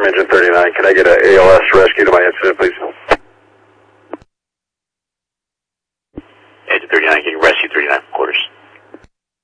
Engine 39. Can I get an ALS rescue to my incident, please? Engine 39, can you rescue 39 quarters?